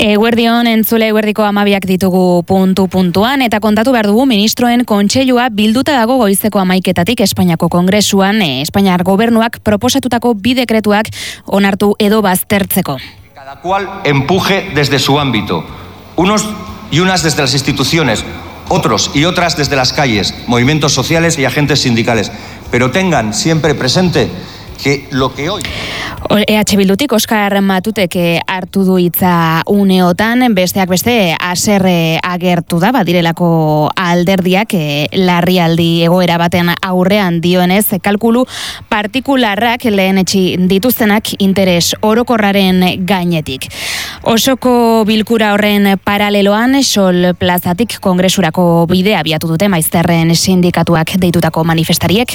Eguerdion entzule eguerdiko 12 ditugu puntuan eta kontatu behar dugu ministroen kontseilua bilduta dago goizeko 11 Espainiako Kongresuan Espainiar gobernuak proposatutako bi dekretuak onartu edo baztertzeko. Cada cual empuje desde su ámbito, unos y unas desde las instituciones, otros y otras desde las calles, movimientos sociales y agentes sindicales, pero tengan siempre presente que lo que hoy... EH Bildutik Oskar Matutek hartu du hitza uneotan, besteak beste haserre agertu da, badirelako alderdiak larrialdi egoera baten aurrean dioenez, kalkulu partikularrak lehenetsi dituztenak interes orokorraren gainetik. Osoko bilkura horren paraleloan, Sol Plazatik Kongresurako bidea abiatu dute maizterren sindikatuak deitutako manifestariek.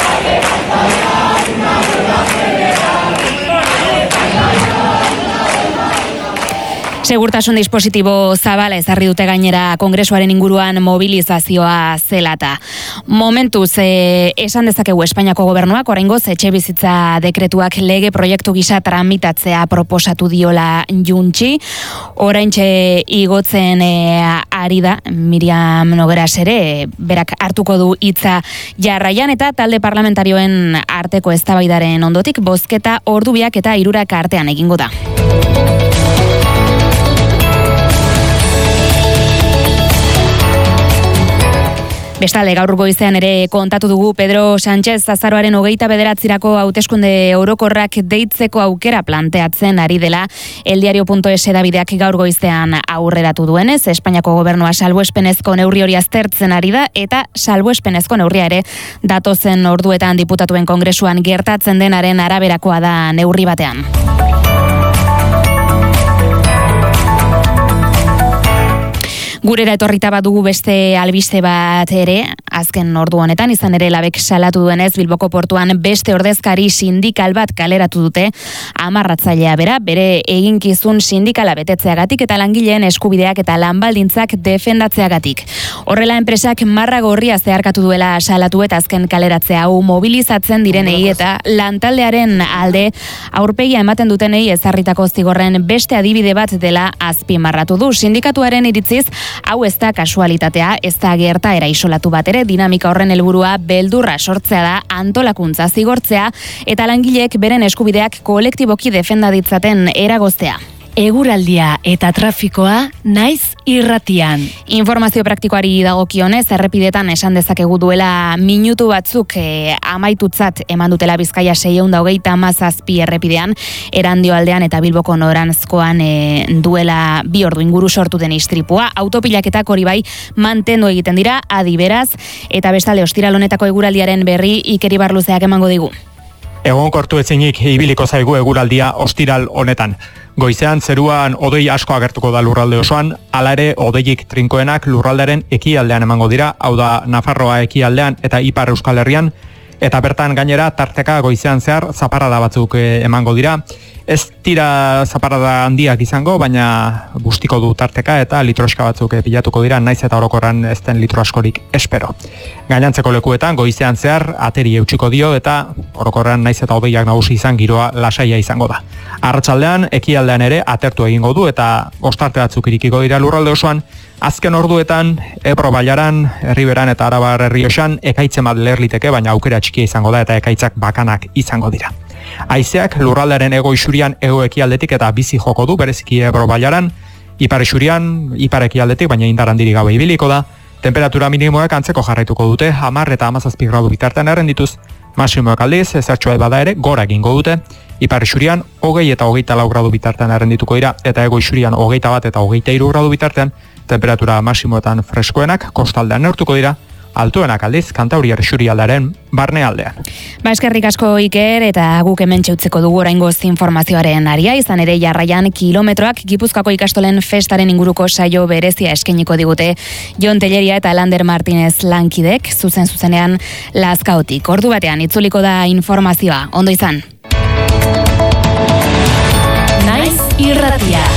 Segurtasun dispositibo zabala ezarri dute gainera Kongresuaren inguruan mobilizazioa zelata. Momentuz, esan dezakegu Espainiako gobernuak oraingoz etxebizitza dekretuak lege proiektu gisa tramitatzea proposatu diola Juntxi. Oraintxe igotzen ari da Miriam Nogueras ere, berak hartuko du hitza jarraian eta talde parlamentarioen arteko eztabaidaren ondotik bozketa ordu 2 eta 3 artean egingo da. Bestalde, gaur goizean ere kontatu dugu Pedro Sánchez azaroaren 29 hauteskunde orokorrak deitzeko aukera planteatzen ari dela eldiario.es edabideak gaur goizean aurreratu duenez, Espainiako gobernua salbuespenezko neurri hori aztertzen ari da eta salbuespenezko neurria ere datozen orduetan diputatuen kongresuan gertatzen denaren araberakoa da neurri batean. Gurera etorrita bat dugu beste albiste bat ere, azken ordu honetan, izan ere Labek salatu duenez Bilboko portuan beste ordezkari sindikal bat kaleratu dute, amarratzailea bere eginkizun sindikala betetzeagatik eta langileen eskubideak eta lanbaldintzak defendatzeagatik. Horrela enpresak marra gorria zeharkatu duela salatu eta azken kaleratzea hau mobilizatzen direnei eta lantaldearen alde aurpegia ematen dutenei ezarritako zigorren beste adibide bat dela azpimarratu du. Sindikatuaren iritziz, hau ez da kasualitatea, ez da gertaera isolatu bat ere, dinamika horren helburua beldurra sortzea da, antolakuntza zigortzea eta langileek beren eskubideak kolektiboki defenda ditzaten eragoztea. Eguraldia eta trafikoa naiz irratian. Informazio praktikoari dagokionez, errepidetan esan dezakegu duela minutu batzuk amaitutzat eman dutela Bizkaia 627 errepidean, Erandio aldean eta Bilboko noranzkoan duela 2 ordu inguru sortu den istripua. Autopilaketak hori bai mantendu egiten dira, adi beraz, eta bestalde ostiral honetako eguraldiaren berri Ikeri Barluzeak emango digu. Egonkortu ezinik ibiliko zaigu eguraldia ostiral honetan. Goizean zeruan hodei asko agertuko da lurralde osoan, hala ere hodeik trinkoenak lurraldaren ekialdean emango dira, hau da Nafarroa ekialdean eta Ipar Euskal Herrian, eta bertan gainera tarteka goizean zehar zaparrada batzuk emango dira. Ez dira zaparrada handiak izango, baina gustiko du tarteka eta litroska batzuk pilatuko dira, naiz eta orokorran ez den litro askorik espero. Gainantzeko lekuetan goizean zehar ateri eutsiko dio eta orokorran naiz eta hodeiak nagusi izan giroa lasaia izango da. Arratsaldean ekialdean ere atertu egingo du eta ostarte batzuk irikiko dira lurralde osoan. Azken orduetan Ebro Bailaran, Herriberan eta Arabar Errioxan ekaitzen bat lerliteke, baina aukera txikia izango da eta ekaitzak bakanak izango dira. Haizeak lurraldearen hego isurian hego ekialdetik eta bizi joko du, bereziki Ebro Bailaran, ipar isurian, ipar ekialdetik, baina indar handirik gabe ibiliko da. Temperatura minimoak antzeko jarraituko dute, 10 eta 17 gradu bitartean errendituz, maximoak aldiz, ezertxoa bada ere, gora egingo dute. Ipar isurian, 20 eta 24 gradu bitartean errendituko dira, eta ego isurian 21 eta 23 gradu bitartean, temperatura maximoetan freskoenak, kostaldean neurtuko dira, altuenak aldiz, Kantauriar isurialdearen barnealdean. Eskerrik asko Iker, eta guk hementxe utziko dugu oraingoz informazioaren aria, izan ere jarraian kilometroak Gipuzkoako ikastolen festaren inguruko saio berezia eskainiko digute Jon Telleria eta Lander Martinez lankidek, zuzenean Lazkaotik. Ordu batean itzuliko da informazioa, ondo izan. Naiz irratia.